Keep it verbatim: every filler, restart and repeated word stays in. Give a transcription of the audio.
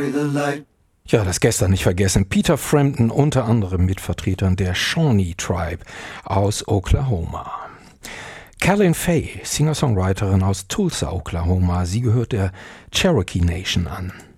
Ja, das gestern nicht vergessen. Peter Frampton, unter anderem mit Vertretern der Shawnee Tribe aus Oklahoma. Carlin Fay, Singer-Songwriterin aus Tulsa, Oklahoma. Sie gehört der Cherokee Nation an.